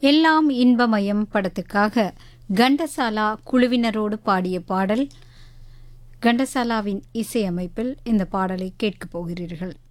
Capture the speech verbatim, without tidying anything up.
எல்லாம் இன்பமயம் படத்துக்காக கண்டசாலா குழுவினரோடு பாடிய பாடல். கண்டசாலாவின் இசையமைப்பில் இந்த பாடலை கேட்கப் போகிறீர்கள்.